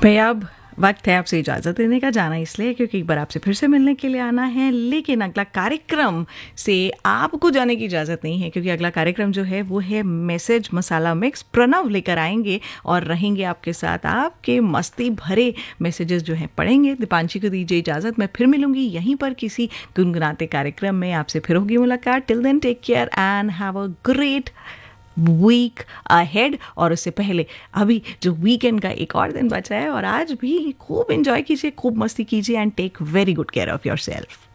भैया अब वक्त है आपसे इजाज़त देने का, जाना इसलिए क्योंकि एक बार आपसे फिर से मिलने के लिए आना है, लेकिन अगला कार्यक्रम से आपको जाने की इजाज़त नहीं है क्योंकि अगला कार्यक्रम जो है वो है मैसेज मसाला मिक्स। प्रणव लेकर आएंगे और रहेंगे आपके साथ, आपके मस्ती भरे मैसेजेस जो हैं पढ़ेंगे। दीपांशी को दीजिए इजाज़त, मैं फिर मिलूंगी यहीं पर किसी गुनगुनाते कार्यक्रम में, आपसे फिर होगी मुलाकात। Till then take care and have a great week ahead. और उससे पहले अभी जो वीकेंड का एक और दिन बचा है और आज भी खूब एंजॉय कीजिए, खूब मस्ती कीजिए and take very good care of your self.